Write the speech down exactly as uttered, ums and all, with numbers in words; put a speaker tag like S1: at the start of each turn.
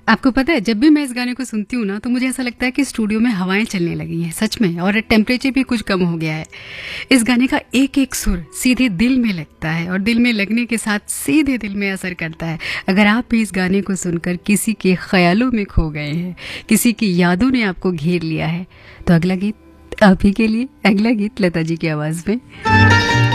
S1: आपको पता है, जब भी मैं इस गाने को सुनती हूँ ना, तो मुझे ऐसा लगता है कि स्टूडियो में हवाएं चलने लगी हैं सच में, और टेम्परेचर भी कुछ कम हो गया है। इस गाने का एक एक सुर सीधे दिल में लगता है, और दिल में लगने के साथ सीधे दिल में असर करता है। अगर आप भी इस गाने को सुनकर किसी के ख्यालों में खो गए हैं, किसी की यादों ने आपको घेर लिया है, तो अगला गीत आप ही के लिए, अगला गीत लता जी की आवाज़ में।